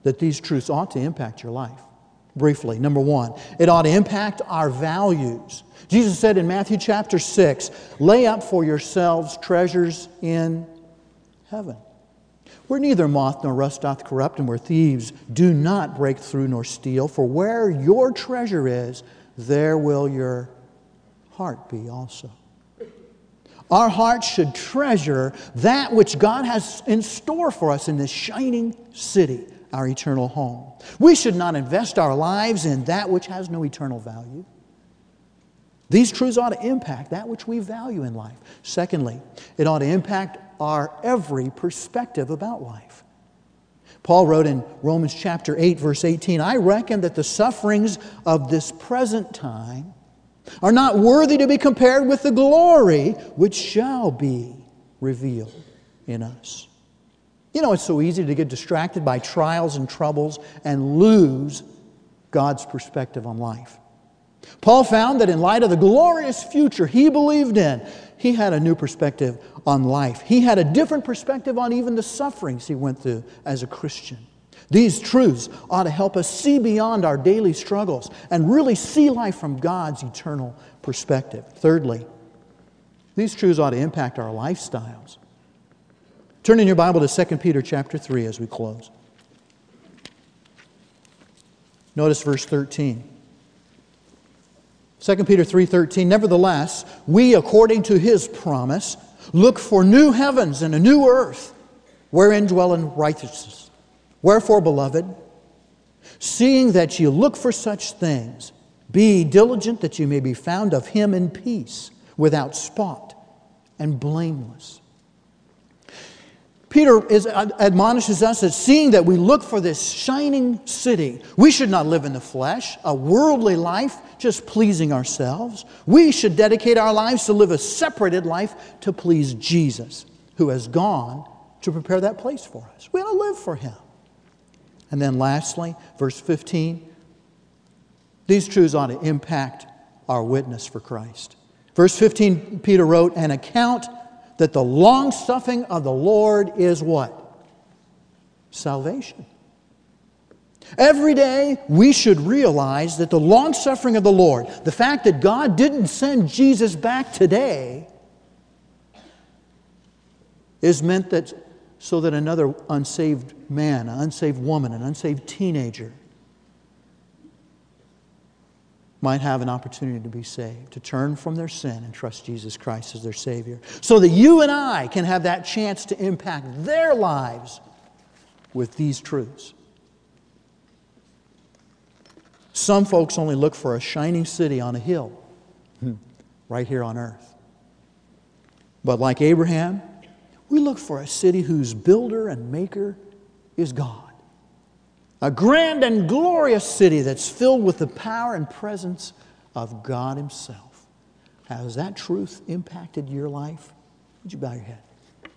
that these truths ought to impact your life. Briefly, number one, it ought to impact our values. Jesus said in Matthew chapter 6, lay up for yourselves treasures in heaven, where neither moth nor rust doth corrupt, and where thieves do not break through nor steal. For where your treasure is, there will your heart be also. Our hearts should treasure that which God has in store for us in this shining city, our eternal home. We should not invest our lives in that which has no eternal value. These truths ought to impact that which we value in life. Secondly, it ought to impact our every perspective about life. Paul wrote in Romans chapter 8, verse 18, I reckon that the sufferings of this present time are not worthy to be compared with the glory which shall be revealed in us. You know, it's so easy to get distracted by trials and troubles and lose God's perspective on life. Paul found that in light of the glorious future he believed in, he had a new perspective on life. He had a different perspective on even the sufferings he went through as a Christian. These truths ought to help us see beyond our daily struggles and really see life from God's eternal perspective. Thirdly, these truths ought to impact our lifestyles. Turn in your Bible to 2 Peter chapter 3 as we close. Notice verse 13. 2 Peter 3:13, nevertheless, we, according to His promise, look for new heavens and a new earth, wherein dwell in righteousness. Wherefore, beloved, seeing that you look for such things, be diligent that you may be found of Him in peace, without spot and blameless. Peter admonishes us that seeing that we look for this shining city, we should not live in the flesh, a worldly life, just pleasing ourselves. We should dedicate our lives to live a separated life to please Jesus, who has gone to prepare that place for us. We ought to live for Him. And then lastly, verse 15, these truths ought to impact our witness for Christ. Verse 15, Peter wrote, an account that the long-suffering of the Lord is what? Salvation. Every day we should realize that the long-suffering of the Lord, the fact that God didn't send Jesus back today, is meant that so that another unsaved man, an unsaved woman, an unsaved teenager might have an opportunity to be saved, to turn from their sin and trust Jesus Christ as their Savior. So that you and I can have that chance to impact their lives with these truths. Some folks only look for a shining city on a hill, right here on earth. But like Abraham, we look for a city whose builder and maker is God. A grand and glorious city that's filled with the power and presence of God Himself. Has that truth impacted your life? Would you bow your head?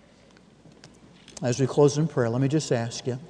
As we close in prayer, let me just ask you,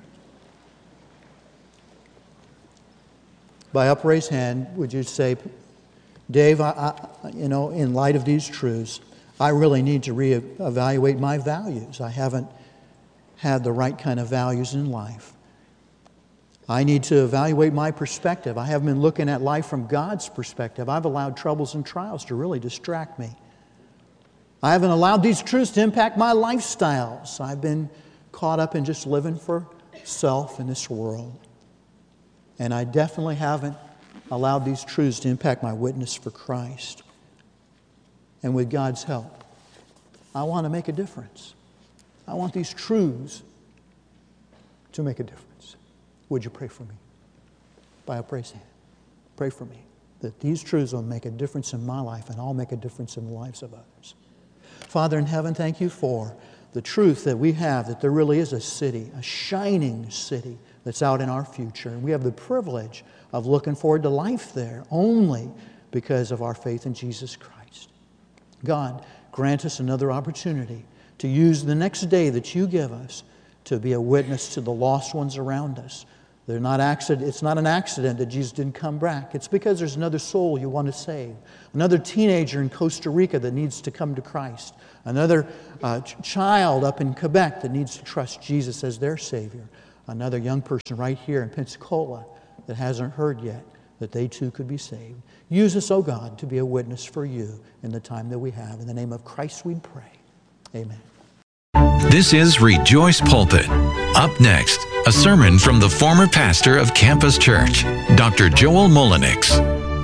by upraised hand, would you say, Dave, in light of these truths, I really need to reevaluate my values. I haven't had the right kind of values in life. I need to evaluate my perspective. I haven't been looking at life from God's perspective. I've allowed troubles and trials to really distract me. I haven't allowed these truths to impact my lifestyles. I've been caught up in just living for self in this world. And I definitely haven't allowed these truths to impact my witness for Christ. And with God's help, I want to make a difference. I want these truths to make a difference. Would you pray for me? By a praise hand. Pray for me that these truths will make a difference in my life and I'll make a difference in the lives of others. Father in heaven, thank you for the truth that we have, that there really is a city, a shining city that's out in our future. And we have the privilege of looking forward to life there only because of our faith in Jesus Christ. God, grant us another opportunity to use the next day that you give us to be a witness to the lost ones around us. It's not an accident that Jesus didn't come back. It's because there's another soul you want to save. Another teenager in Costa Rica that needs to come to Christ. Another child up in Quebec that needs to trust Jesus as their Savior. another young person right here in Pensacola that hasn't heard yet, that they too could be saved. Use us, oh God, to be a witness for you in the time that we have. In the name of Christ we pray. Amen. This is Rejoice Pulpit. Up next, a sermon from the former pastor of Campus Church, Dr. Joel Mullenix.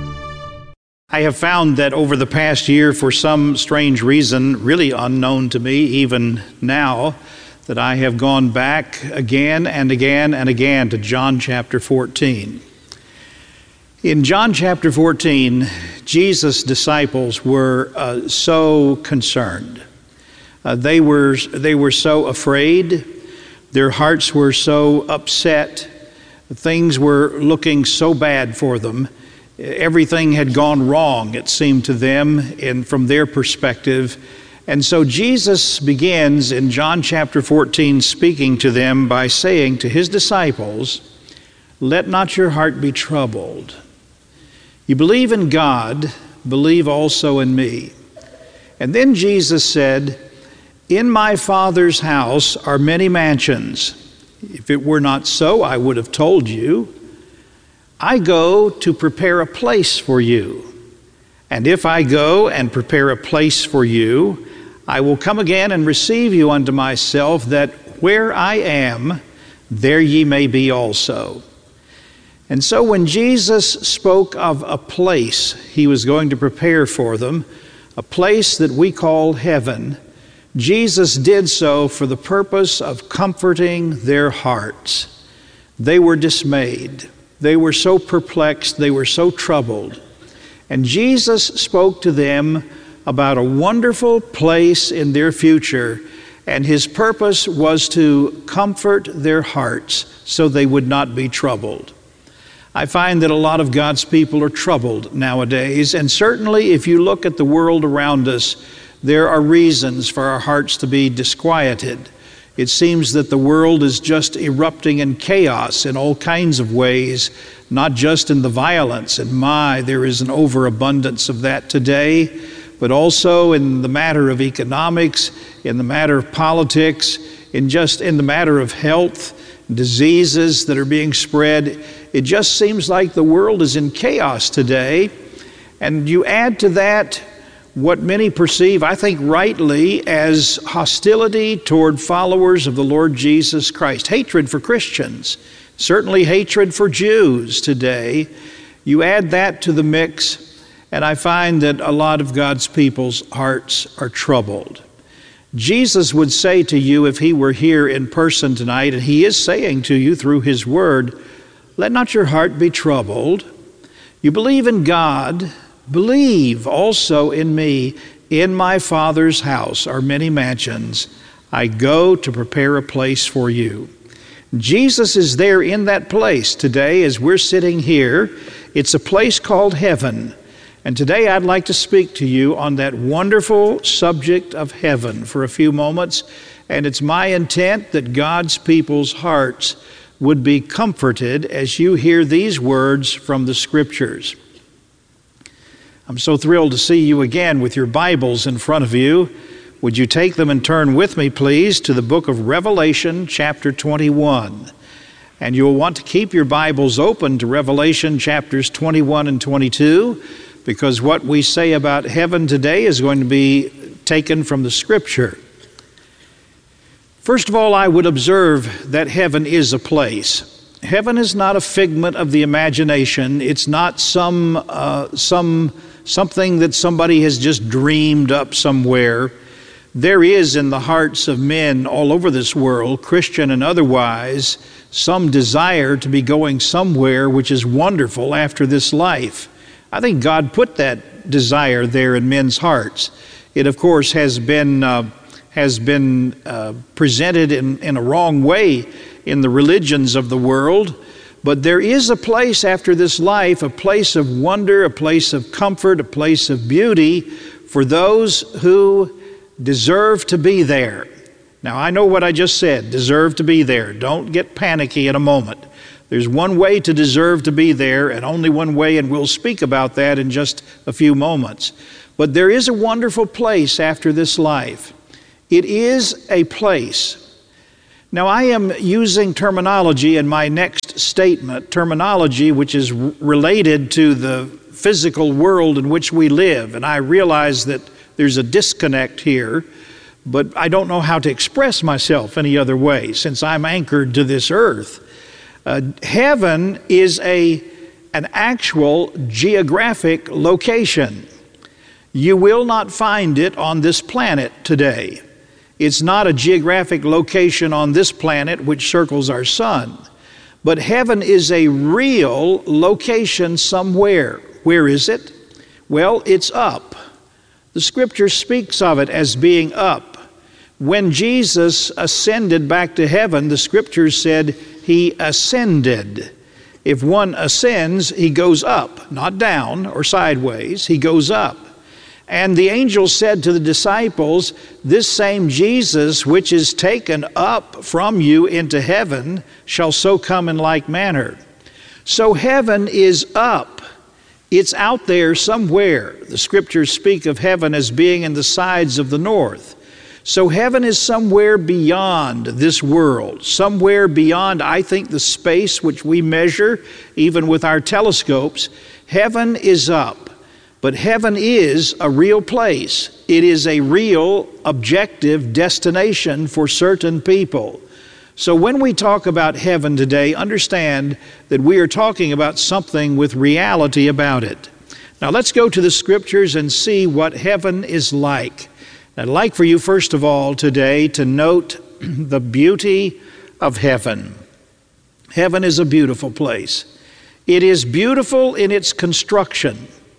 I have found that over the past year, for some strange reason, really unknown to me even now, that I have gone back again and again and again to John chapter 14. In John chapter 14, Jesus' disciples were so concerned. They were so afraid. Their hearts were so upset. Things were looking so bad for them. Everything had gone wrong, it seemed to them, from their perspective. And so Jesus begins in John chapter 14 speaking to them by saying to his disciples, "Let not your heart be troubled. You believe in God, believe also in me." And then Jesus said, "In my Father's house are many mansions. If it were not so, I would have told you. I go to prepare a place for you. And if I go and prepare a place for you, I will come again and receive you unto myself, that where I am, there ye may be also." And so when Jesus spoke of a place he was going to prepare for them, a place that we call heaven, Jesus did so for the purpose of comforting their hearts. They were dismayed. They were so perplexed. They were so troubled. And Jesus spoke to them about a wonderful place in their future, and his purpose was to comfort their hearts so they would not be troubled. I find that a lot of God's people are troubled nowadays, and certainly if you look at the world around us, there are reasons for our hearts to be disquieted. It seems that the world is just erupting in chaos in all kinds of ways, not just in the violence, and there is an overabundance of that today, but also in the matter of economics, in the matter of politics, in the matter of health, diseases that are being spread. It just seems like the world is in chaos today. And you add to that what many perceive, I think rightly, as hostility toward followers of the Lord Jesus Christ. Hatred for Christians, certainly hatred for Jews today. You add that to the mix, and I find that a lot of God's people's hearts are troubled. Jesus would say to you, if he were here in person tonight, and he is saying to you through his word, "Let not your heart be troubled. You believe in God, believe also in me. In my Father's house are many mansions. I go to prepare a place for you." Jesus is there in that place today as we're sitting here. It's a place called heaven. And today I'd like to speak to you on that wonderful subject of heaven for a few moments. And it's my intent that God's people's hearts would be comforted as you hear these words from the Scriptures. I'm so thrilled to see you again with your Bibles in front of you. Would you take them and turn with me, please, to the book of Revelation, chapter 21. And you'll want to keep your Bibles open to Revelation chapters 21 and 22, because what we say about heaven today is going to be taken from the Scripture. First of all, I would observe that heaven is a place. Heaven is not a figment of the imagination. It's not something that somebody has just dreamed up somewhere. There is in the hearts of men all over this world, Christian and otherwise, some desire to be going somewhere which is wonderful after this life. I think God put that desire there in men's hearts. It, of course, has been presented in a wrong way in the religions of the world. But there is a place after this life, a place of wonder, a place of comfort, a place of beauty for those who deserve to be there. Now, I know what I just said, deserve to be there. Don't get panicky in a moment. There's one way to deserve to be there, and only one way, and we'll speak about that in just a few moments. But there is a wonderful place after this life. It is a place Now, I am using terminology in my next statement, terminology which is related to the physical world in which we live, and I realize that there's a disconnect here, but I don't know how to express myself any other way since I'm anchored to this earth. Heaven is an actual geographic location. You will not find it on this planet today. It's not a geographic location on this planet which circles our sun. But heaven is a real location somewhere. Where is it? Well, it's up. The Scripture speaks of it as being up. When Jesus ascended back to heaven, the Scriptures said he ascended. If one ascends, he goes up, not down or sideways, he goes up. And the angel said to the disciples, "This same Jesus which is taken up from you into heaven shall so come in like manner." So heaven is up. It's out there somewhere. The Scriptures speak of heaven as being in the sides of the north. So heaven is somewhere beyond this world, somewhere beyond, I think, the space which we measure, even with our telescopes. Heaven is up. But heaven is a real place. It is a real objective destination for certain people. So when we talk about heaven today, understand that we are talking about something with reality about it. Now let's go to the Scriptures and see what heaven is like. I'd like for you, first of all, today to note the beauty of heaven. Heaven is a beautiful place. It is beautiful in its construction.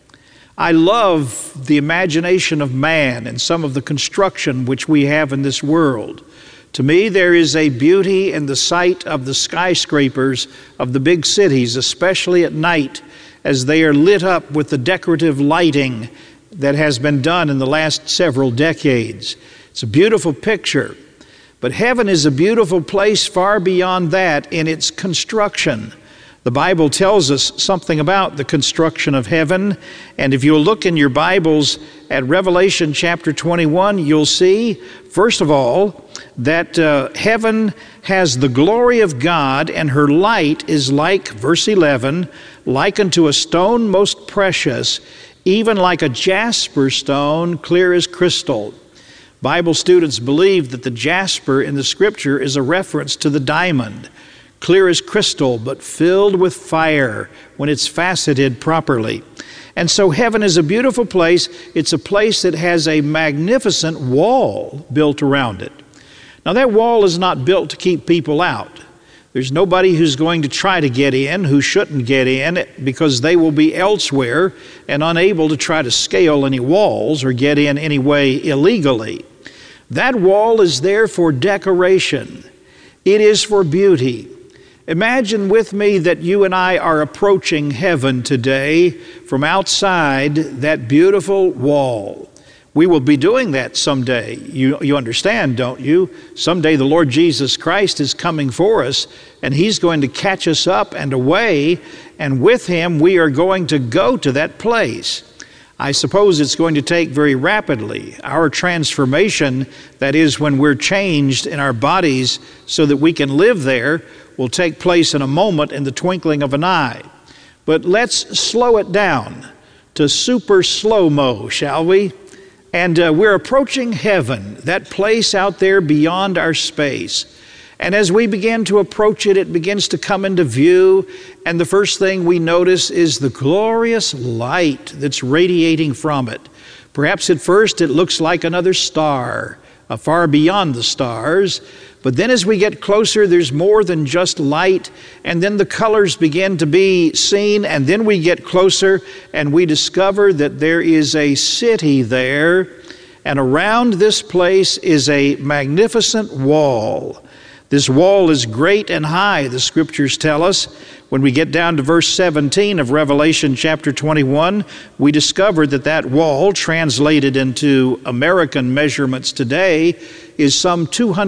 I love the imagination of man and some of the construction which we have in this world. To me, there is a beauty in the sight of the skyscrapers of the big cities, especially at night, as they are lit up with the decorative lighting that has been done in the last several decades. It's a beautiful picture. But heaven is a beautiful place far beyond that in its construction. The Bible tells us something about the construction of heaven, and if you'll look in your Bibles at Revelation chapter 21, you'll see, first of all, that heaven has the glory of God, and her light is like, verse 11, like unto a stone most precious, even like a jasper stone, clear as crystal. Bible students believe that the jasper in the Scripture is a reference to the diamond. Clear as crystal, but filled with fire when it's faceted properly. And so heaven is a beautiful place. It's a place that has a magnificent wall built around it. Now that wall is not built to keep people out. There's nobody who's going to try to get in who shouldn't get in because they will be elsewhere and unable to try to scale any walls or get in any way illegally. That wall is there for decoration. It is for beauty. Imagine with me that you and I are approaching heaven today from outside that beautiful wall. We will be doing that someday. You understand, don't you? Someday the Lord Jesus Christ is coming for us, and He's going to catch us up and away, and with Him we are going to go to that place. I suppose it's going to take very rapidly. Our transformation, that is when we're changed in our bodies so that we can live there, will take place in a moment, in the twinkling of an eye. But let's slow it down to super slow-mo, shall we? And we're approaching heaven, that place out there beyond our space. And as we begin to approach it, it begins to come into view. And the first thing we notice is the glorious light that's radiating from it. Perhaps at first it looks like another star, far beyond the stars. But then as we get closer, there's more than just light, and then the colors begin to be seen, and then we get closer and we discover that there is a city there, and around this place is a magnificent wall. This wall is great and high, the Scriptures tell us. When we get down to verse 17 of Revelation chapter 21, we discover that that wall, translated into American measurements today, is some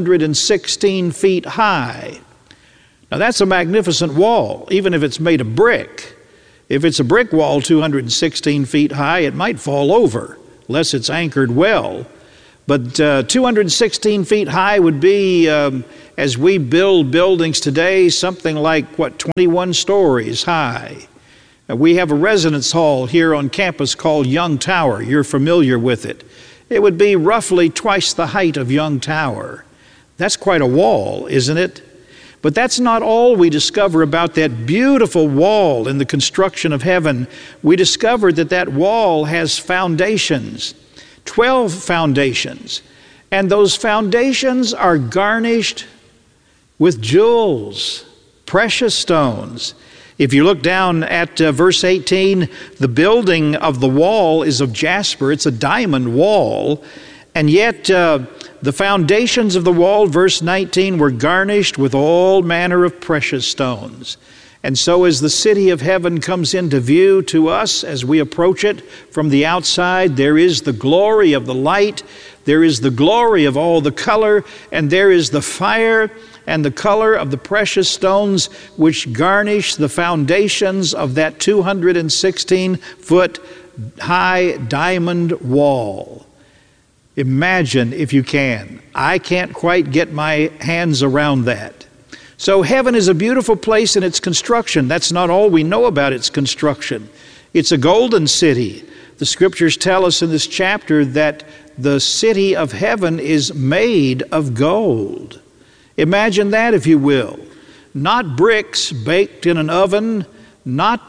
216 feet high. Now that's a magnificent wall, even if it's made of brick. If it's a brick wall 216 feet high, it might fall over, unless it's anchored well. But 216 feet high would be, as we build buildings today, something like, 21 stories high. We have a residence hall here on campus called Young Tower. You're familiar with it. It would be roughly twice the height of Young Tower. That's quite a wall, isn't it? But that's not all we discover about that beautiful wall in the construction of heaven. We discover that that wall has foundations, 12 foundations. And those foundations are garnished with jewels, precious stones. If you look down at verse 18, the building of the wall is of jasper. It's a diamond wall. And yet the foundations of the wall, verse 19, were garnished with all manner of precious stones. And so as the city of heaven comes into view to us as we approach it from the outside, there is the glory of the light, there is the glory of all the color, and there is the fire and the color of the precious stones which garnish the foundations of that 216-foot high diamond wall. Imagine if you can. I can't quite get my hands around that. So heaven is a beautiful place in its construction. That's not all we know about its construction. It's a golden city. The scriptures tell us in this chapter that the city of heaven is made of gold. Imagine that, if you will. Not bricks baked in an oven, not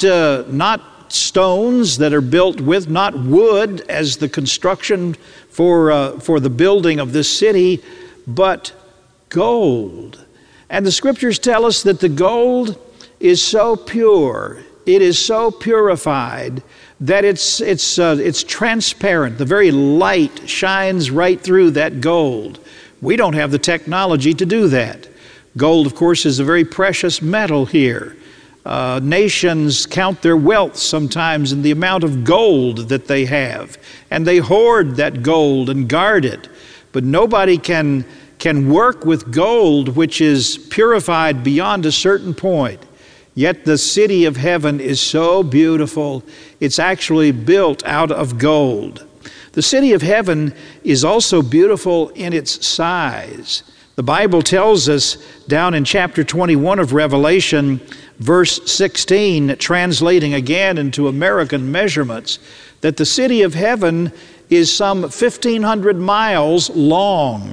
stones that are built with, not wood as the construction for the building of this city, but gold. And the scriptures tell us that the gold is so pure, it is so purified that it's transparent. The very light shines right through that gold. We don't have the technology to do that. Gold, of course, is a very precious metal here. Nations count their wealth sometimes in the amount of gold that they have, and they hoard that gold and guard it. But nobody can work with gold which is purified beyond a certain point. Yet the city of heaven is so beautiful, it's actually built out of gold. The city of heaven is also beautiful in its size. The Bible tells us down in chapter 21 of Revelation, verse 16, translating again into American measurements, that the city of heaven is some 1,500 miles long,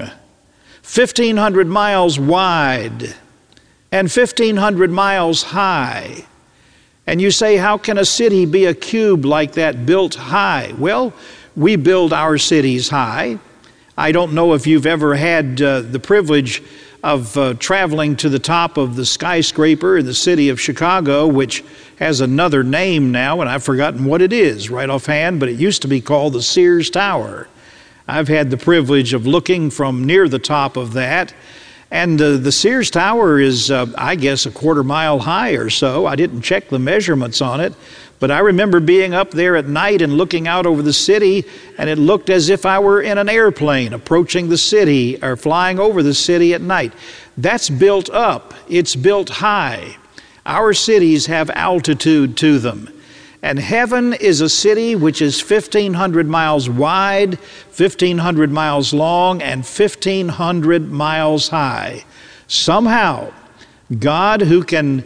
1,500 miles wide, and 1,500 miles high. And you say, how can a city be a cube like that built high? Well, we build our cities high. I don't know if you've ever had the privilege of traveling to the top of the skyscraper in the city of Chicago, which has another name now, and I've forgotten what it is right offhand, but it used to be called the Sears Tower. I've had the privilege of looking from near the top of that, and the Sears Tower is, I guess, a quarter mile high or so. I didn't check the measurements on it, but I remember being up there at night and looking out over the city, and it looked as if I were in an airplane approaching the city or flying over the city at night. That's built up. It's built high. Our cities have altitude to them. And heaven is a city which is 1,500 miles wide, 1,500 miles long, and 1,500 miles high. Somehow, God, who can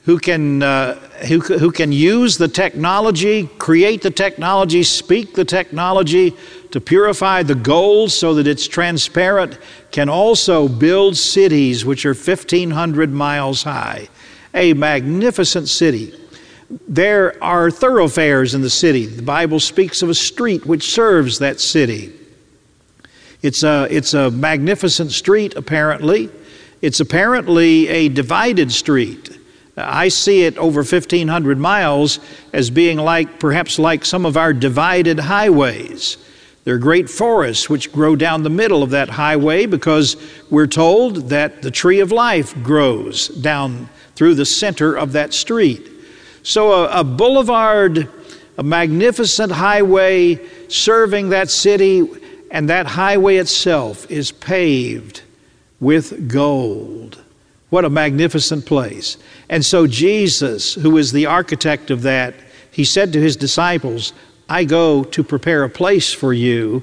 use the technology, create the technology, speak the technology to purify the gold so that it's transparent, can also build cities which are 1,500 miles high. A magnificent city. There are thoroughfares in the city. The Bible speaks of a street which serves that city. It's a magnificent street, apparently. It's apparently a divided street. I see it over 1,500 miles as being perhaps like some of our divided highways. There are great forests which grow down the middle of that highway because we're told that the tree of life grows down through the center of that street. So a boulevard, a magnificent highway serving that city, and that highway itself is paved with gold. What a magnificent place. And so Jesus, who is the architect of that, he said to his disciples, I go to prepare a place for you.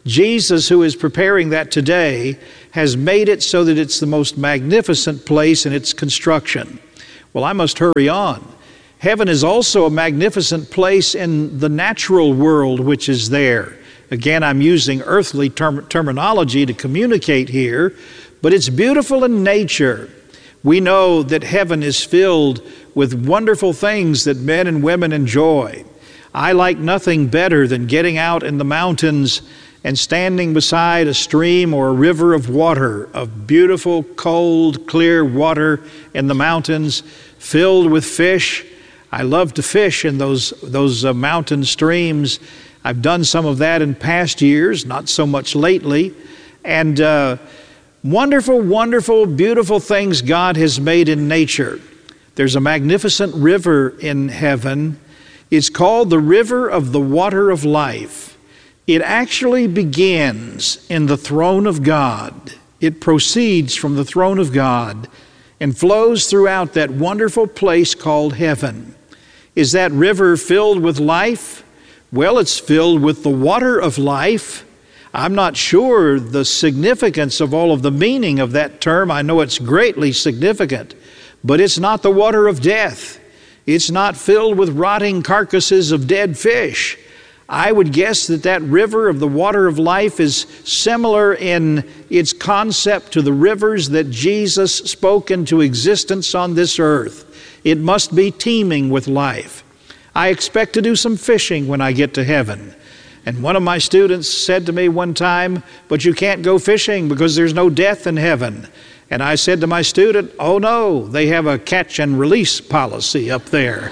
Jesus, who is preparing that today, has made it so that it's the most magnificent place in its construction. Well, I must hurry on. Heaven is also a magnificent place in the natural world which is there. Again, I'm using earthly terminology to communicate here, but it's beautiful in nature. We know that heaven is filled with wonderful things that men and women enjoy. I like nothing better than getting out in the mountains and standing beside a stream or a river of water, of beautiful, cold, clear water in the mountains, filled with fish. I love to fish in those mountain streams. I've done some of that in past years, not so much lately. And wonderful, wonderful, beautiful things God has made in nature. There's a magnificent river in heaven. It's called the River of the Water of Life. It actually begins in the throne of God. It proceeds from the throne of God and flows throughout that wonderful place called heaven. Is that river filled with life? Well, it's filled with the water of life. I'm not sure the significance of all of the meaning of that term. I know it's greatly significant, but it's not the water of death. It's not filled with rotting carcasses of dead fish. I would guess that that river of the water of life is similar in its concept to the rivers that Jesus spoke into existence on this earth. It must be teeming with life. I expect to do some fishing when I get to heaven. And one of my students said to me one time, "But you can't go fishing because there's no death in heaven." And I said to my student, "Oh no, they have a catch and release policy up there."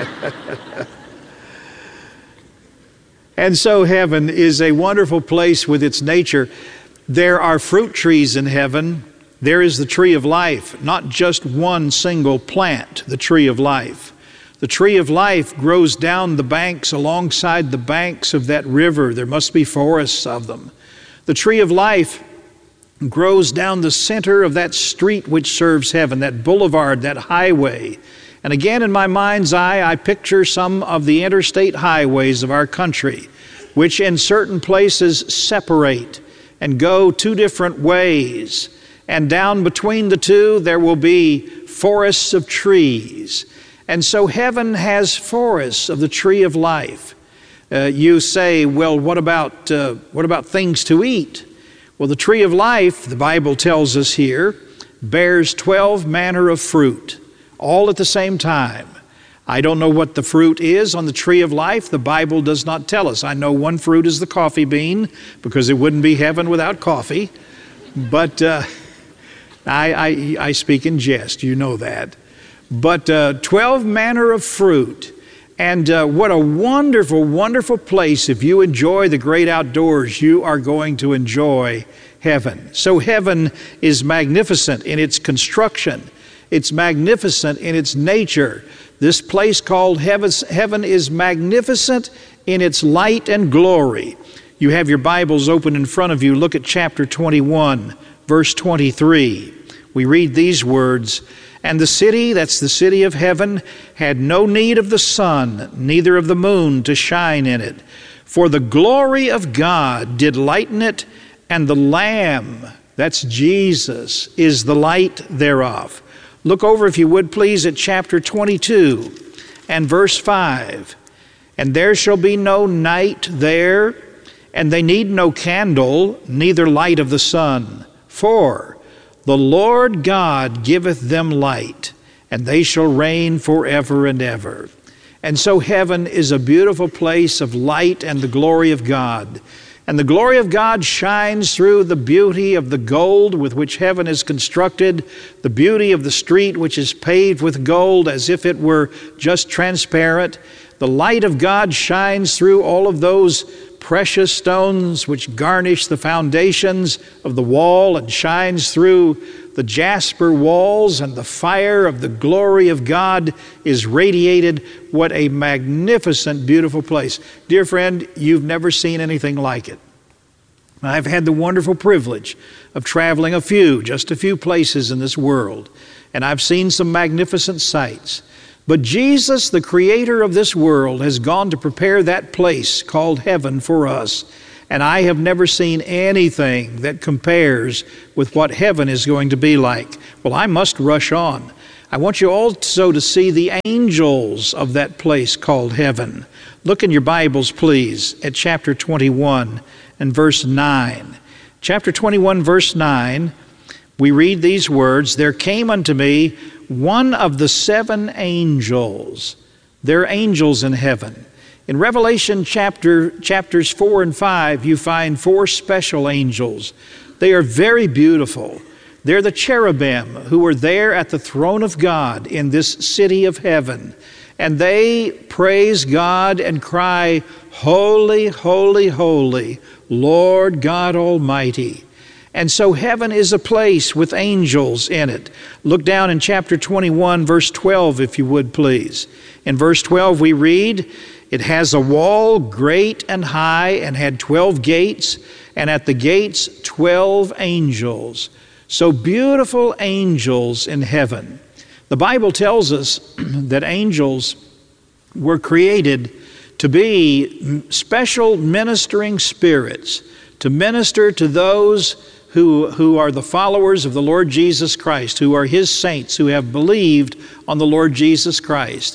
And so heaven is a wonderful place with its nature. There are fruit trees in heaven. There is the tree of life, not just one single plant, the tree of life. The tree of life grows down the banks, alongside the banks of that river. There must be forests of them. The tree of life grows down the center of that street which serves heaven, that boulevard, that highway. And again, in my mind's eye, I picture some of the interstate highways of our country, which in certain places separate and go two different ways. And down between the two, there will be forests of trees. And so heaven has forests of the tree of life. You say, well, what about things to eat? Well, the tree of life, the Bible tells us here, bears 12 manner of fruit, all at the same time. I don't know what the fruit is on the tree of life. The Bible does not tell us. I know one fruit is the coffee bean, because it wouldn't be heaven without coffee. But I speak in jest, you know that. But 12 manner of fruit. And what a wonderful, wonderful place. If you enjoy the great outdoors, you are going to enjoy heaven. So heaven is magnificent in its construction. It's magnificent in its nature. This place called heaven is magnificent in its light and glory. You have your Bibles open in front of you. Look at chapter 21, verse 23. We read these words, "And the city," that's the city of heaven, "had no need of the sun, neither of the moon to shine in it. For the glory of God did lighten it, and the Lamb," that's Jesus, "is the light thereof." Look over, if you would please, at chapter 22 and verse 5. "And there shall be no night there, and they need no candle, neither light of the sun. For the Lord God giveth them light, and they shall reign forever and ever." And so heaven is a beautiful place of light and the glory of God. And the glory of God shines through the beauty of the gold with which heaven is constructed, the beauty of the street which is paved with gold as if it were just transparent. The light of God shines through all of those precious stones which garnish the foundations of the wall, and shines through the jasper walls, and the fire of the glory of God is radiated. What a magnificent, beautiful place. Dear friend, you've never seen anything like it. I've had the wonderful privilege of traveling just a few places in this world, and I've seen some magnificent sights. But Jesus, the creator of this world, has gone to prepare that place called heaven for us. And I have never seen anything that compares with what heaven is going to be like. Well, I must rush on. I want you also to see the angels of that place called heaven. Look in your Bibles, please, at chapter 21 and verse 9. Chapter 21, verse 9, we read these words, "There came unto me one of the 7 angels." There are angels in heaven. In Revelation chapters 4 and 5, you find 4 special angels. They are very beautiful. They're the cherubim who are there at the throne of God in this city of heaven. And they praise God and cry, "Holy, holy, holy, Lord God Almighty." And so heaven is a place with angels in it. Look down in chapter 21, verse 12, if you would, please. In verse 12 we read, "It has a wall great and high, and had 12 gates, and at the gates 12 angels." So beautiful angels in heaven. The Bible tells us that angels were created to be special ministering spirits, to minister to those who are the followers of the Lord Jesus Christ, who are His saints, who have believed on the Lord Jesus Christ.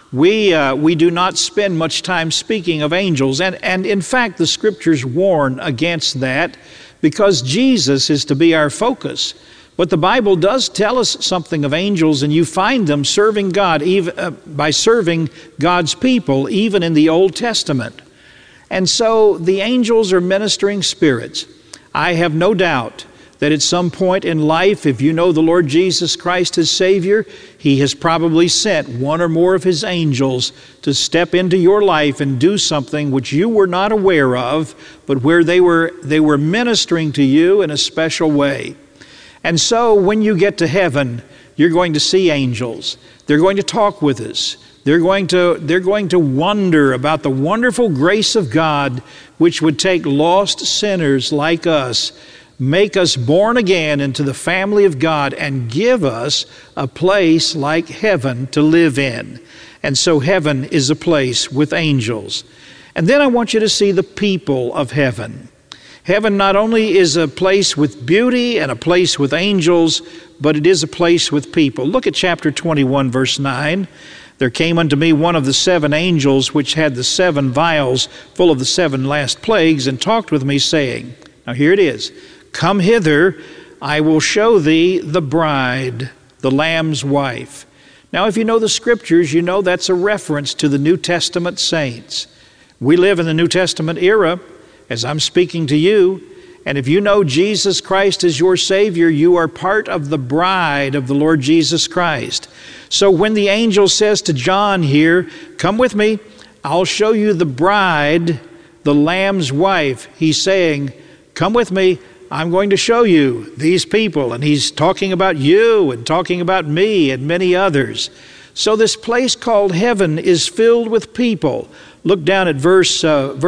We do not spend much time speaking of angels, and in fact the Scriptures warn against that because Jesus is to be our focus. But the Bible does tell us something of angels, and you find them serving God even by serving God's people, even in the Old Testament. And so the angels are ministering spirits. I have no doubt that at some point in life, if you know the Lord Jesus Christ as Savior, He has probably sent one or more of His angels to step into your life and do something which you were not aware of, but where they were ministering to you in a special way. And so when you get to heaven, you're going to see angels. They're going to talk with us. They're going to wonder about the wonderful grace of God, which would take lost sinners like us, make us born again into the family of God, and give us a place like heaven to live in. And so heaven is a place with angels. And then I want you to see the people of heaven. Heaven not only is a place with beauty and a place with angels, but it is a place with people. Look at chapter 21, verse 9. "There came unto me one of the 7 angels, which had the 7 vials full of the 7 last plagues, and talked with me, saying," now here it is, "Come hither, I will show thee the bride, the Lamb's wife." Now if you know the Scriptures, you know that's a reference to the New Testament saints. We live in the New Testament era, as I'm speaking to you, and if you know Jesus Christ as your Savior, you are part of the bride of the Lord Jesus Christ. So when the angel says to John here, "Come with me, I'll show you the bride, the Lamb's wife," he's saying, "Come with me, I'm going to show you these people." And he's talking about you and talking about me and many others. So this place called heaven is filled with people. Look down at verse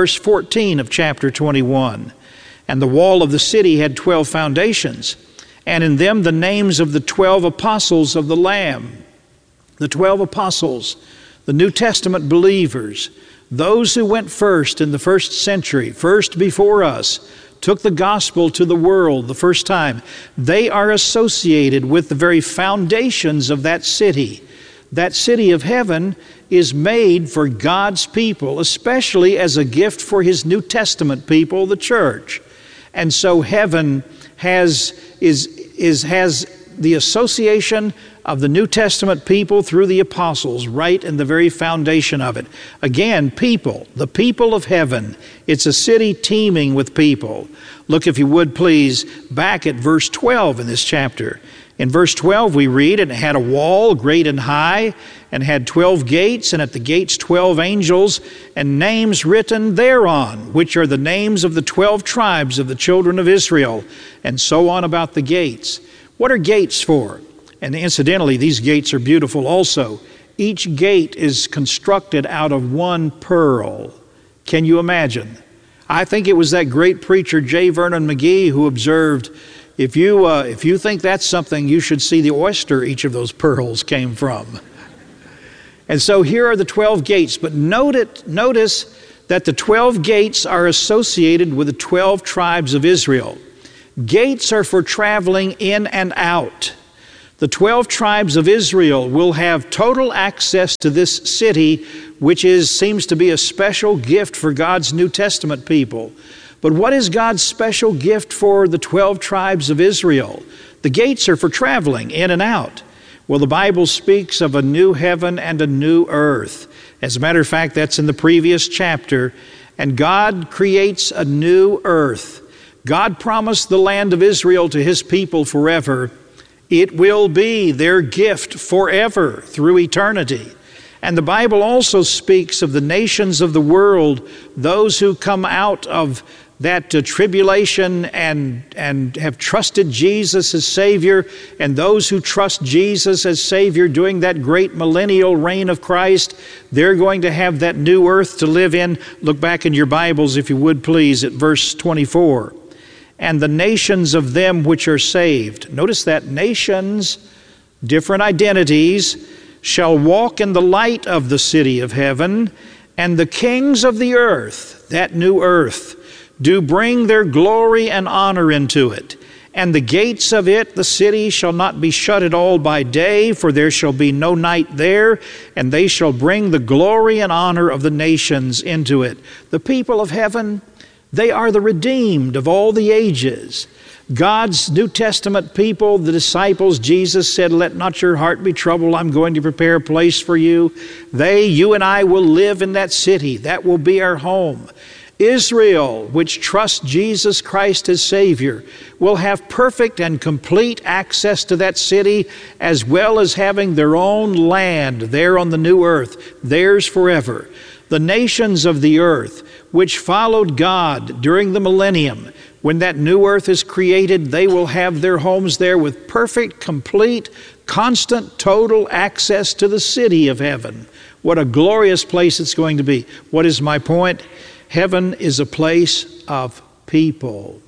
14 of chapter 21. "And the wall of the city had 12 foundations, and in them the names of the 12 apostles of the Lamb." The 12 apostles, the New Testament believers, those who went first in the first century, first before us, took the gospel to the world the first time. They are associated with the very foundations of that city. That city of heaven is made for God's people, especially as a gift for His New Testament people, the church. And so heaven has the association of the New Testament people through the apostles right in the very foundation of it. Again, people, the people of heaven. It's a city teeming with people. Look, if you would please, back at verse 12 in this chapter. In verse 12 we read, "And it had a wall great and high, and had 12 gates, and at the gates 12 angels, and names written thereon, which are the names of the 12 tribes of the children of Israel," and so on about the gates. What are gates for? And incidentally, these gates are beautiful also. Each gate is constructed out of one pearl. Can you imagine? I think it was that great preacher J. Vernon McGee who observed, if you think that's something, you should see the oyster each of those pearls came from. And so here are the 12 gates, but notice that the 12 gates are associated with the 12 tribes of Israel. Gates are for traveling in and out. The 12 tribes of Israel will have total access to this city, which seems to be a special gift for God's New Testament people. But what is God's special gift for the 12 tribes of Israel? The gates are for traveling in and out. Well, the Bible speaks of a new heaven and a new earth. As a matter of fact, that's in the previous chapter. And God creates a new earth. God promised the land of Israel to His people forever. It will be their gift forever through eternity. And the Bible also speaks of the nations of the world, those who come out of that tribulation and have trusted Jesus as Savior, and those who trust Jesus as Savior during that great millennial reign of Christ, they're going to have that new earth to live in. Look back in your Bibles, if you would please, at verse 24. And the nations of them which are saved. Notice that, nations, different identities, shall walk in the light of the city of heaven, and the kings of the earth, that new earth, do bring their glory and honor into it. And the gates of it, the city, shall not be shut at all by day, for there shall be no night there, and they shall bring the glory and honor of the nations into it. The people of heaven, they are the redeemed of all the ages. God's New Testament people, the disciples, Jesus said, "Let not your heart be troubled. I'm going to prepare a place for you." You and I will live in that city. That will be our home. Israel, which trusts Jesus Christ as Savior, will have perfect and complete access to that city, as well as having their own land there on the new earth, theirs forever. The nations of the earth, which followed God during the millennium, when that new earth is created, they will have their homes there with perfect, complete, constant, total access to the city of heaven. What a glorious place it's going to be. What is my point? Heaven is a place of people.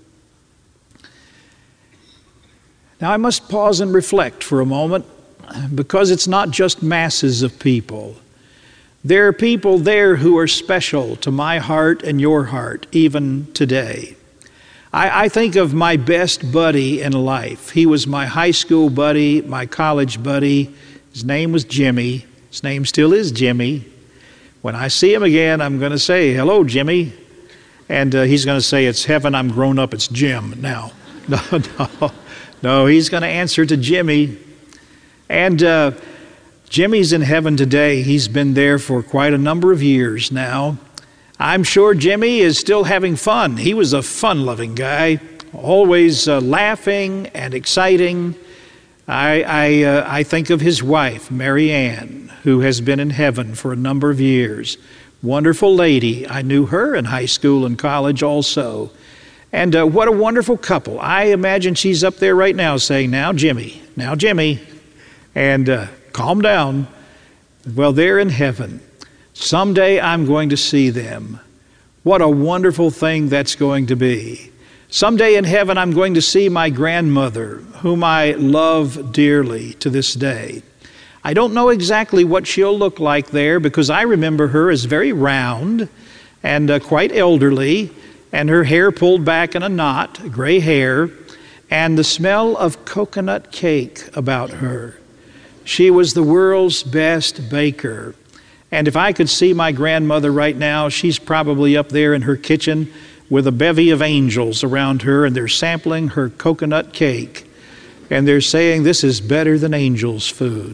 Now I must pause and reflect for a moment, because it's not just masses of people. There are people there who are special to my heart and your heart, even today. I think of my best buddy in life. He was my high school buddy, my college buddy. His name was Jimmy. His name still is Jimmy. When I see him again, I'm going to say, "Hello, Jimmy." And he's going to say, "It's heaven, I'm grown up, it's Jim now." No, he's going to answer to Jimmy. And Jimmy's in heaven today. He's been there for quite a number of years now. I'm sure Jimmy is still having fun. He was a fun-loving guy, always laughing and exciting. I think of his wife, Mary Ann, who has been in heaven for a number of years. Wonderful lady. I knew her in high school and college also. And what a wonderful couple. I imagine she's up there right now saying, now Jimmy, and calm down." Well, they're in heaven. Someday I'm going to see them. What a wonderful thing that's going to be. Someday in heaven I'm going to see my grandmother, whom I love dearly to this day. I don't know exactly what she'll look like there, because I remember her as very round and quite elderly, and her hair pulled back in a knot, gray hair, and the smell of coconut cake about her. She was the world's best baker. And if I could see my grandmother right now, she's probably up there in her kitchen with a bevy of angels around her, and they're sampling her coconut cake. And they're saying, "This is better than angels' food."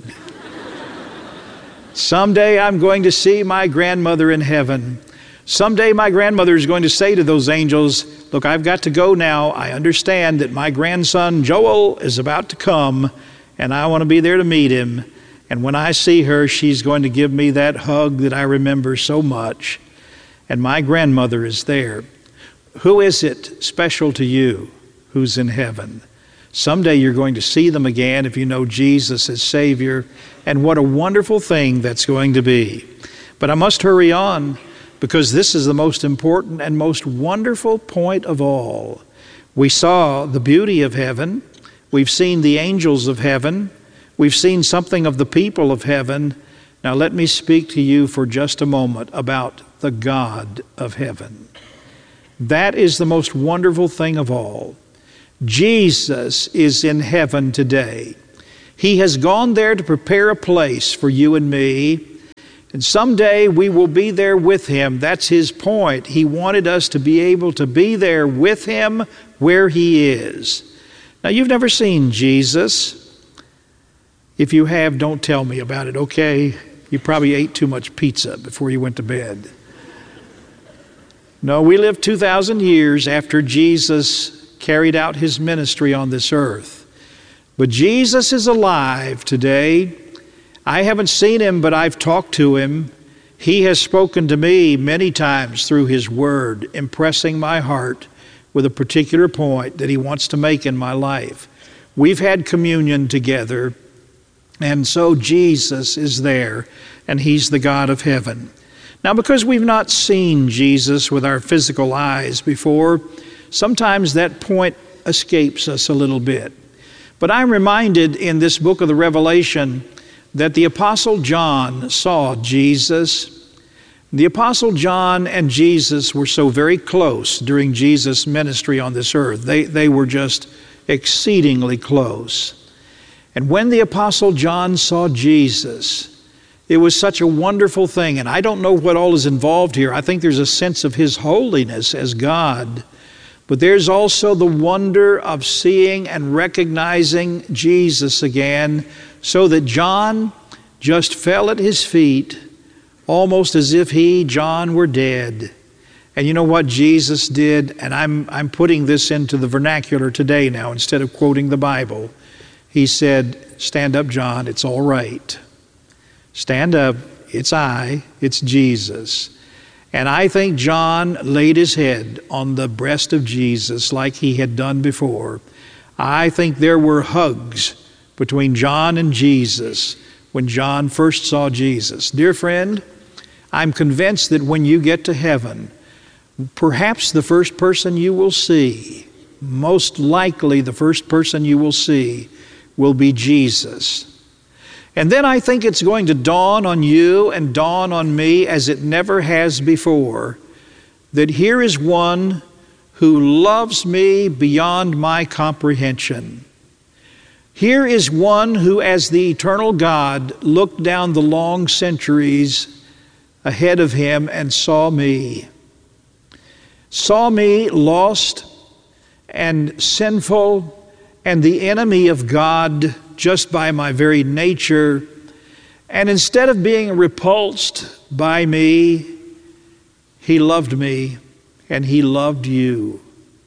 Someday I'm going to see my grandmother in heaven. Someday my grandmother is going to say to those angels, "Look, I've got to go now. I understand that my grandson Joel is about to come, and I want to be there to meet him. And when I see her, she's going to give me that hug that I remember so much." And my grandmother is there. Who is it special to you who's in heaven? Someday you're going to see them again if you know Jesus as Savior. And what a wonderful thing that's going to be. But I must hurry on, because this is the most important and most wonderful point of all. We saw the beauty of heaven. We've seen the angels of heaven. We've seen something of the people of heaven. Now let me speak to you for just a moment about the God of heaven. That is the most wonderful thing of all. Jesus is in heaven today. He has gone there to prepare a place for you and me, and someday we will be there with Him. That's His point. He wanted us to be able to be there with Him where He is. Now, you've never seen Jesus. If you have, don't tell me about it, okay? You probably ate too much pizza before you went to bed. No, we lived 2,000 years after Jesus carried out His ministry on this earth. But Jesus is alive today. I haven't seen Him, but I've talked to Him. He has spoken to me many times through His Word, impressing my heart with a particular point that He wants to make in my life. We've had communion together, and so Jesus is there, and He's the God of heaven. Now, because we've not seen Jesus with our physical eyes before, sometimes that point escapes us a little bit. But I'm reminded in this book of the Revelation that the Apostle John saw Jesus. The Apostle John and Jesus were so very close during Jesus' ministry on this earth. They were just exceedingly close. And when the Apostle John saw Jesus, it was such a wonderful thing. And I don't know what all is involved here. I think there's a sense of His holiness as God. But there's also the wonder of seeing and recognizing Jesus again, so that John just fell at His feet, almost as if he, John, were dead. And you know what Jesus did? And I'm putting this into the vernacular today now instead of quoting the Bible. He said, "Stand up, John, it's all right. Stand up, it's it's Jesus." And I think John laid his head on the breast of Jesus like he had done before. I think there were hugs between John and Jesus when John first saw Jesus. Dear friend, I'm convinced that when you get to heaven, perhaps the first person you will see, most likely the first person you will see, will be Jesus. And then I think it's going to dawn on you and dawn on me as it never has before, that here is one who loves me beyond my comprehension. Here is one who, as the eternal God, looked down the long centuries ahead of Him and saw me lost and sinful and the enemy of God just by my very nature. And instead of being repulsed by me, He loved me and He loved you.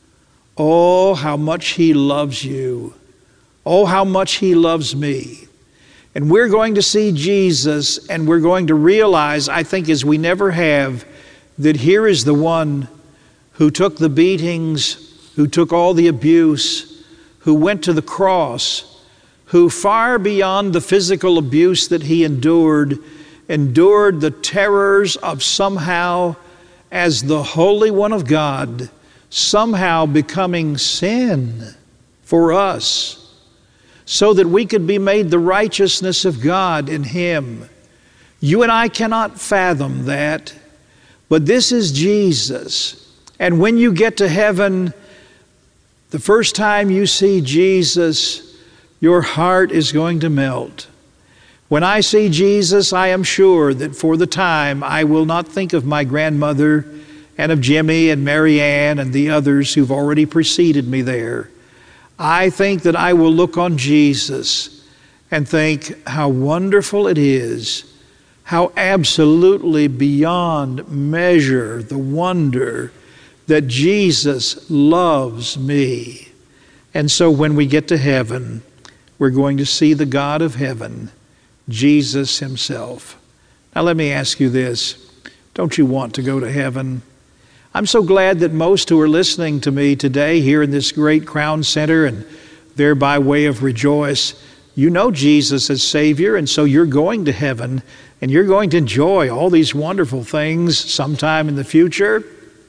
Oh, how much He loves you. Oh, how much He loves me. And we're going to see Jesus, and we're going to realize, I think as we never have, that here is the one who took the beatings, who took all the abuse, who went to the cross, who far beyond the physical abuse that He endured the terrors of somehow, as the Holy One of God, somehow becoming sin for us, so that we could be made the righteousness of God in Him. You and I cannot fathom that, but this is Jesus. And when you get to heaven, the first time you see Jesus, your heart is going to melt. When I see Jesus, I am sure that for the time I will not think of my grandmother and of Jimmy and Mary Ann and the others who've already preceded me there. I think that I will look on Jesus and think how wonderful it is, how absolutely beyond measure the wonder that Jesus loves me. And so when we get to heaven, we're going to see the God of heaven, Jesus Himself. Now let me ask you this. Don't you want to go to heaven? I'm so glad that most who are listening to me today here in this great Crown Center and there by way of Rejoice, you know Jesus as Savior, and so you're going to heaven and you're going to enjoy all these wonderful things sometime in the future.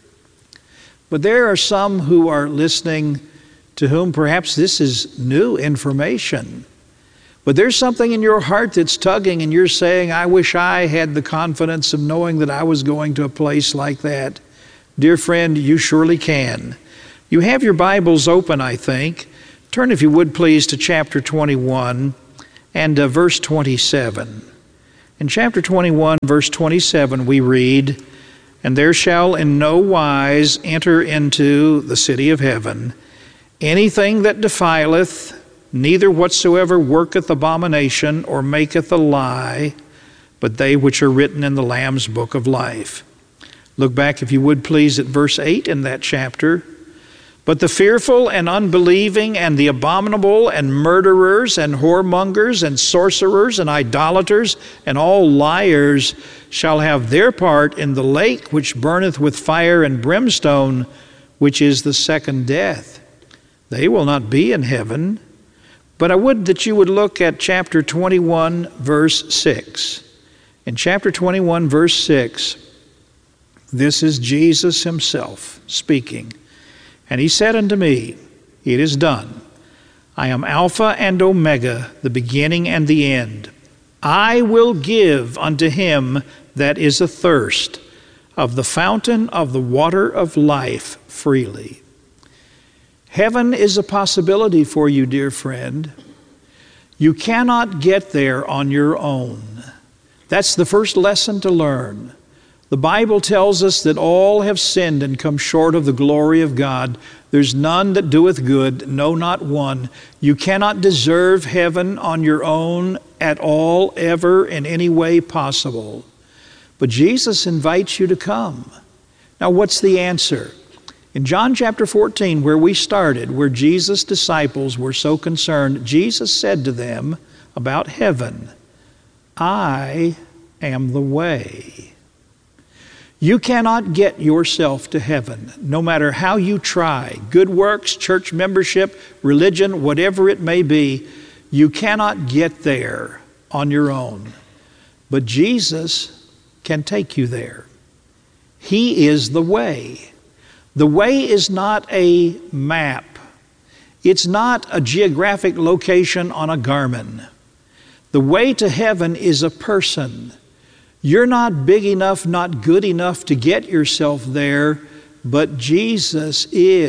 But there are some who are listening to whom perhaps this is new information. But there's something in your heart that's tugging, and you're saying, I wish I had the confidence of knowing that I was going to a place like that. Dear friend, you surely can. You have your Bibles open, I think. Turn, if you would please, to chapter 21 and verse 27. In chapter 21, verse 27, we read, And there shall in no wise enter into the city of heaven anything that defileth, neither whatsoever worketh abomination or maketh a lie, but they which are written in the Lamb's book of life. Look back, if you would please, at verse 8 in that chapter. But the fearful and unbelieving and the abominable and murderers and whoremongers and sorcerers and idolaters and all liars shall have their part in the lake which burneth with fire and brimstone, which is the second death. They will not be in heaven. But I would that you would look at chapter 21, verse 6. In chapter 21, verse 6, this is Jesus himself speaking. And he said unto me, It is done. I am Alpha and Omega, the beginning and the end. I will give unto him that is athirst of the fountain of the water of life freely. Heaven is a possibility for you, dear friend. You cannot get there on your own. That's the first lesson to learn. The Bible tells us that all have sinned and come short of the glory of God. There's none that doeth good, no, not one. You cannot deserve heaven on your own at all, ever, in any way possible. But Jesus invites you to come. Now, what's the answer? In John chapter 14, where we started, where Jesus' disciples were so concerned, Jesus said to them about heaven, I am the way. You cannot get yourself to heaven, no matter how you try. Good works, church membership, religion, whatever it may be, you cannot get there on your own. But Jesus can take you there. He is the way. The way is not a map. It's not a geographic location on a Garmin. The way to heaven is a person. You're not big enough, not good enough to get yourself there, but Jesus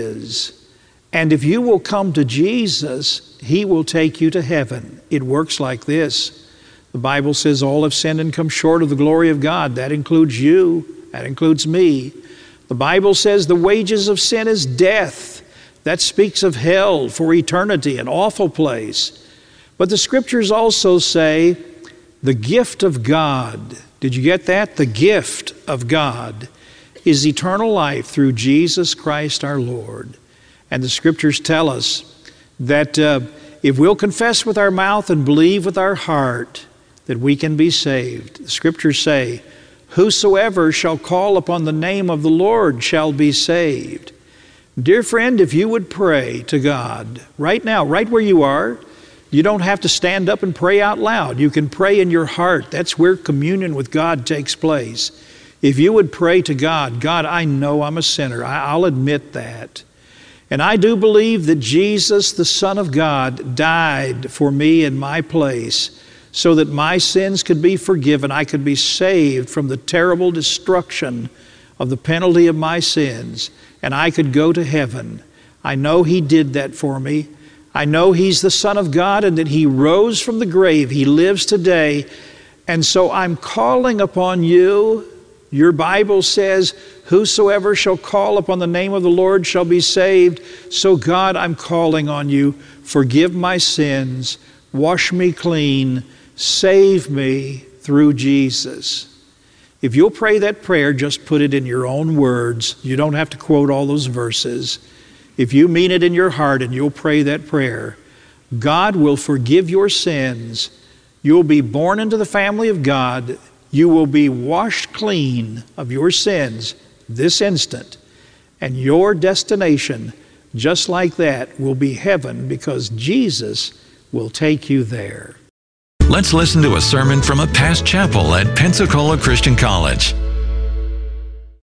is. And if you will come to Jesus, He will take you to heaven. It works like this. The Bible says all have sinned and come short of the glory of God. That includes you. That includes me. The Bible says the wages of sin is death. That speaks of hell for eternity, an awful place. But the Scriptures also say the gift of God. Did you get that? The gift of God is eternal life through Jesus Christ our Lord. And the Scriptures tell us that if we'll confess with our mouth and believe with our heart that we can be saved. The Scriptures say, whosoever shall call upon the name of the Lord shall be saved. Dear friend, if you would pray to God right now, right where you are, you don't have to stand up and pray out loud. You can pray in your heart. That's where communion with God takes place. If you would pray to God, God, I know I'm a sinner. I'll admit that. And I do believe that Jesus, the Son of God, died for me in my place so that my sins could be forgiven. I could be saved from the terrible destruction of the penalty of my sins, and I could go to heaven. I know He did that for me. I know He's the Son of God and that He rose from the grave. He lives today. And so I'm calling upon you. Your Bible says, whosoever shall call upon the name of the Lord shall be saved. So God, I'm calling on you. Forgive my sins. Wash me clean. Save me through Jesus. If you'll pray that prayer, just put it in your own words. You don't have to quote all those verses. If you mean it in your heart and you'll pray that prayer, God will forgive your sins. You'll be born into the family of God. You will be washed clean of your sins this instant. And your destination, just like that, will be heaven because Jesus will take you there. Let's listen to a sermon from a past chapel at Pensacola Christian College.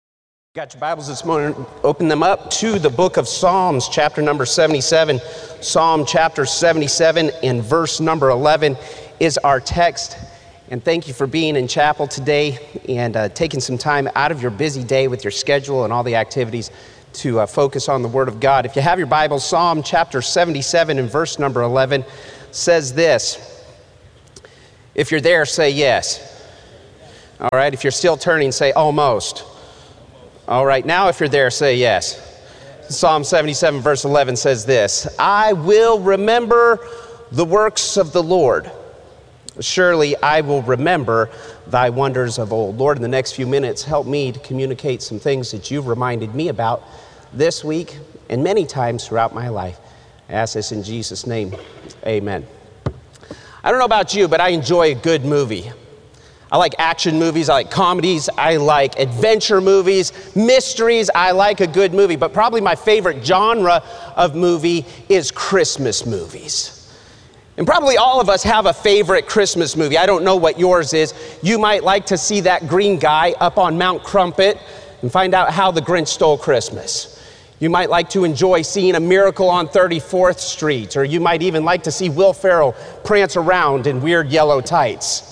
Got your Bibles this morning, open them up to the book of Psalms, chapter number 77. Psalm chapter 77 and verse number 11 is our text. And thank you for being in chapel today and taking some time out of your busy day with your schedule and all the activities to focus on the Word of God. If you have your Bibles, Psalm chapter 77 and verse number 11 says this. If you're there, say yes. All right, if you're still turning, say almost. All right, now if you're there, say yes. Psalm 77 verse 11 says this, I will remember the works of the Lord. Surely I will remember thy wonders of old. Lord, in the next few minutes, help me to communicate some things that you've reminded me about this week and many times throughout my life. I ask this in Jesus' name, amen. I don't know about you, but I enjoy a good movie. I like action movies, I like comedies, I like adventure movies, mysteries, I like a good movie. But probably my favorite genre of movie is Christmas movies. And probably all of us have a favorite Christmas movie. I don't know what yours is. You might like to see that green guy up on Mount Crumpit and find out how the Grinch stole Christmas. You might like to enjoy seeing A Miracle on 34th Street, or you might even like to see Will Ferrell prance around in weird yellow tights.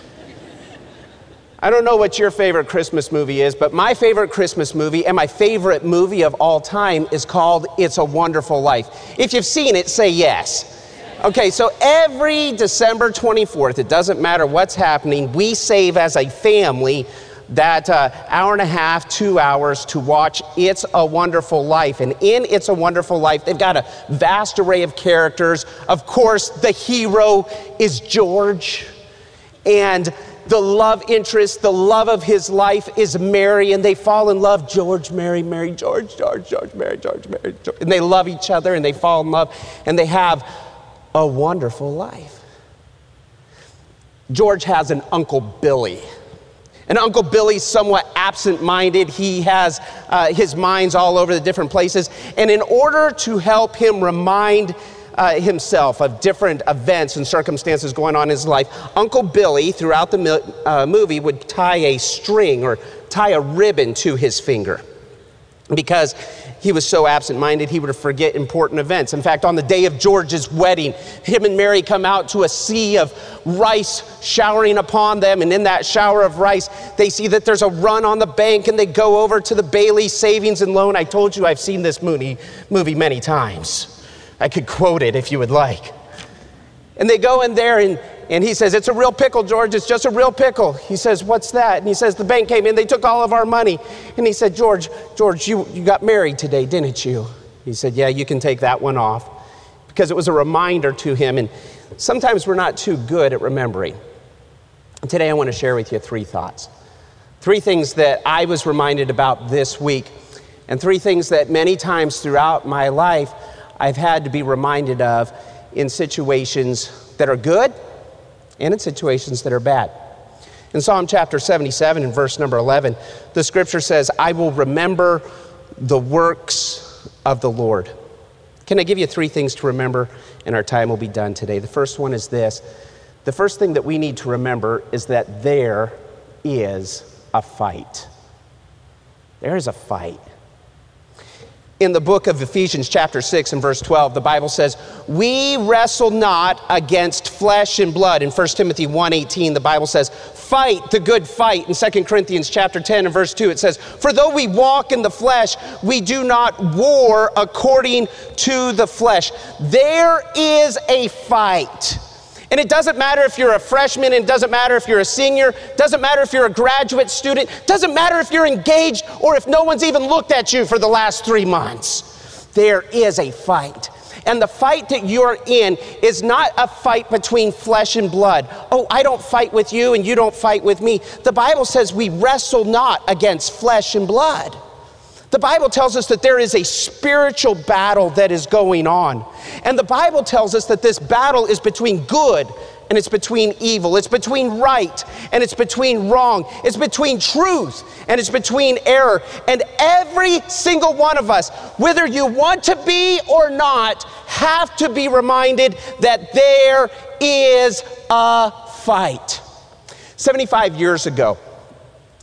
I don't know what your favorite Christmas movie is, but my favorite Christmas movie and my favorite movie of all time is called It's a Wonderful Life. If you've seen it, say yes. Okay, so every December 24th, it doesn't matter what's happening, we save as a family that hour and a half, 2 hours to watch It's a Wonderful Life. And in It's a Wonderful Life, they've got a vast array of characters. Of course, the hero is George, and the love interest, the love of his life is Mary, and they fall in love. George, Mary, Mary, George, George, George, Mary, George, Mary, George. And they love each other, and they fall in love, and they have a wonderful life. George has an Uncle Billy. And Uncle Billy's somewhat absent-minded. He has his mind's all over the different places. And in order to help him remind himself of different events and circumstances going on in his life, Uncle Billy, throughout the movie, would tie a string or tie a ribbon to his finger. Because he was so absent-minded, he would forget important events. In fact, on the day of George's wedding, him and Mary come out to a sea of rice showering upon them, and in that shower of rice, they see that there's a run on the bank, and they go over to the Bailey Savings and Loan. I told you I've seen this movie many times. I could quote it if you would like. And they go in there, and he says, it's a real pickle, George. It's just a real pickle. He says, what's that? And he says, the bank came in. They took all of our money. And he said, George, you got married today, didn't you? He said, yeah, you can take that one off. Because it was a reminder to him. And sometimes we're not too good at remembering. And today I want to share with you 3 thoughts. 3 things that I was reminded about this week. And 3 things that many times throughout my life I've had to be reminded of in situations that are good and in situations that are bad. In Psalm chapter 77 and verse number 11, the scripture says, I will remember the works of the Lord. Can I give you 3 things to remember, and our time will be done today. The first one is this. The first thing that we need to remember is that there is a fight. There is a fight. In the book of Ephesians chapter 6 and verse 12, the Bible says, we wrestle not against flesh and blood. In 1 Timothy 1:18, the Bible says, fight the good fight. In 2 Corinthians chapter 10 and verse 2, it says, for though we walk in the flesh, we do not war according to the flesh. There is a fight. And it doesn't matter if you're a freshman, and it doesn't matter if you're a senior, it doesn't matter if you're a graduate student, it doesn't matter if you're engaged or if no one's even looked at you for the last 3 months. There is a fight. And the fight that you're in is not a fight between flesh and blood. Oh, I don't fight with you and you don't fight with me. The Bible says we wrestle not against flesh and blood. The Bible tells us that there is a spiritual battle that is going on. And the Bible tells us that this battle is between good and it's between evil. It's between right and it's between wrong. It's between truth and it's between error. And every single one of us, whether you want to be or not, have to be reminded that there is a fight. 75 years ago,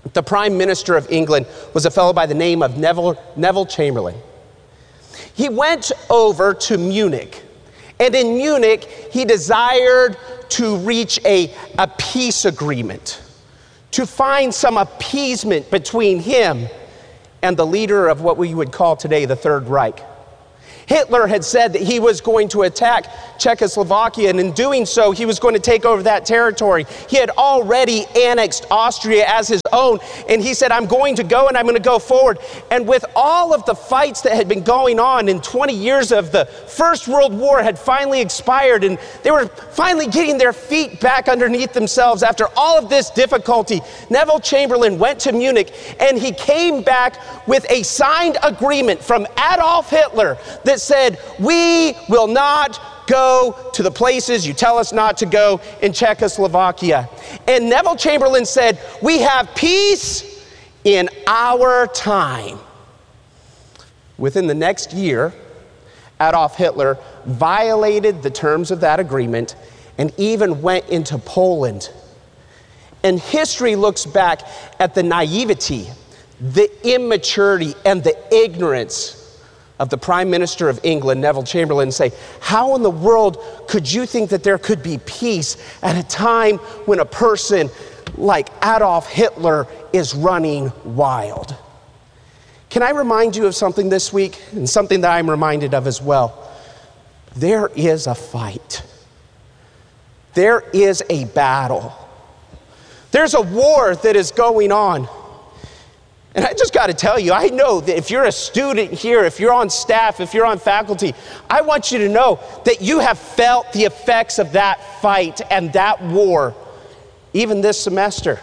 The Prime Minister of England was a fellow by the name of Neville Chamberlain. He went over to Munich, and in Munich, he desired to reach a peace agreement, to find some appeasement between him and the leader of what we would call today the Third Reich. Hitler had said that he was going to attack Czechoslovakia, and in doing so, he was going to take over that territory. He had already annexed Austria as his own, and he said, I'm going to go and I'm going to go forward. And with all of the fights that had been going on, and 20 years of the First World War had finally expired, and they were finally getting their feet back underneath themselves after all of this difficulty, Neville Chamberlain went to Munich, and he came back with a signed agreement from Adolf Hitler that said, we will not go to the places you tell us not to go in Czechoslovakia. And Neville Chamberlain said, we have peace in our time. Within the next year, Adolf Hitler violated the terms of that agreement and even went into Poland. And history looks back at the naivety, the immaturity, and the ignorance of the Prime Minister of England, Neville Chamberlain, and say, how in the world could you think that there could be peace at a time when a person like Adolf Hitler is running wild? Can I remind you of something this week, and something that I'm reminded of as well? There is a fight. There is a battle. There's a war that is going on. And I just got to tell you, I know that if you're a student here, if you're on staff, if you're on faculty, I want you to know that you have felt the effects of that fight and that war, even this semester.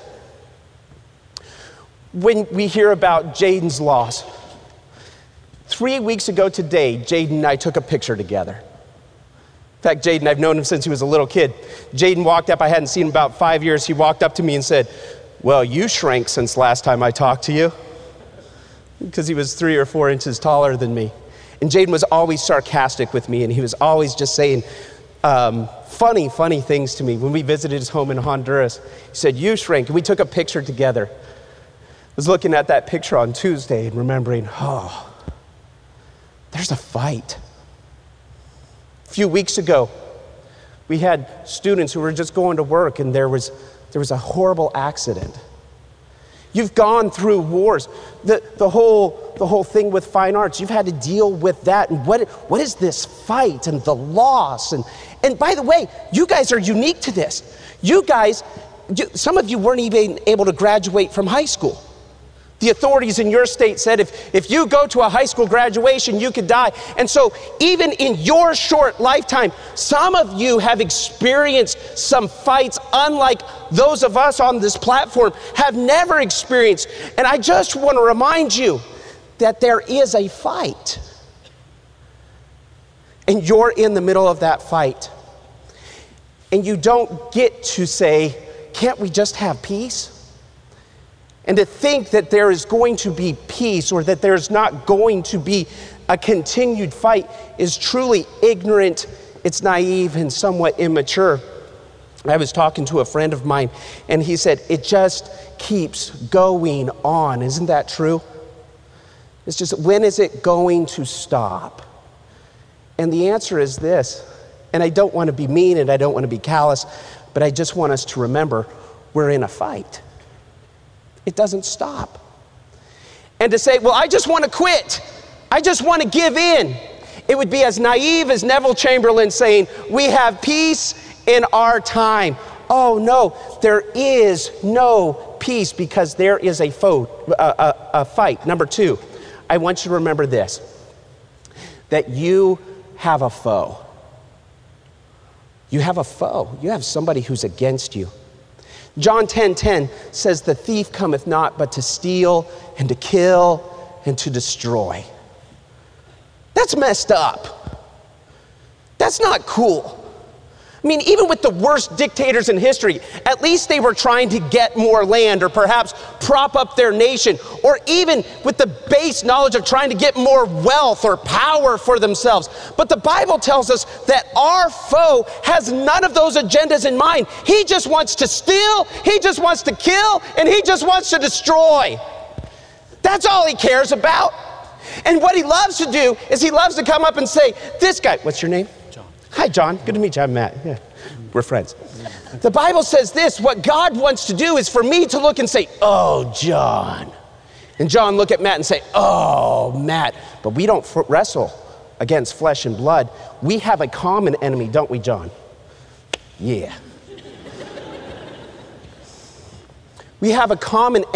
When we hear about Jaden's loss, 3 weeks ago today, Jaden and I took a picture together. In fact, Jaden, I've known him since he was a little kid. Jaden walked up, I hadn't seen him about 5 years. He walked up to me and said, well, you shrank since last time I talked to you. Because he was 3 or 4 inches taller than me. And Jaden was always sarcastic with me, and he was always just saying funny things to me. When we visited his home in Honduras, he said, you shrank. And we took a picture together. I was looking at that picture on Tuesday and remembering, oh, there's a fight. A few weeks ago, we had students who were just going to work, and there was a horrible accident. You've gone through wars. The whole thing with fine arts, you've had to deal with that. And what is this fight and the loss? And by the way, you guys are unique to this. Some of you weren't even able to graduate from high school. The authorities in your state said if you go to a high school graduation, you could die. And so even in your short lifetime, some of you have experienced some fights unlike those of us on this platform have never experienced. And I just want to remind you that there is a fight. And you're in the middle of that fight. And you don't get to say, can't we just have peace? And to think that there is going to be peace or that there's not going to be a continued fight is truly ignorant, it's naive, and somewhat immature. I was talking to a friend of mine, and he said, it just keeps going on. Isn't that true? It's just, when is it going to stop? And the answer is this, and I don't want to be mean and I don't want to be callous, but I just want us to remember we're in a fight. It doesn't stop. And to say, well, I just want to quit. I just want to give in. It would be as naive as Neville Chamberlain saying, we have peace in our time. Oh no, there is no peace because there is a fight. Number 2, I want you to remember this, that you have a foe. You have a foe. You have somebody who's against you. John 10:10 says, the thief cometh not but to steal and to kill and to destroy. That's messed up. That's not cool. I mean, even with the worst dictators in history, at least they were trying to get more land or perhaps prop up their nation, or even with the base knowledge of trying to get more wealth or power for themselves. But the Bible tells us that our foe has none of those agendas in mind. He just wants to steal, he just wants to kill, and he just wants to destroy. That's all he cares about. And what he loves to do is he loves to come up and say, this guy, what's your name? Hi, John. Good to meet you. I'm Matt. Yeah, we're friends. The Bible says this, what God wants to do is for me to look and say, oh, John. And John look at Matt and say, oh, Matt. But we don't wrestle against flesh and blood. We have a common enemy, don't we, John? Yeah. We have a common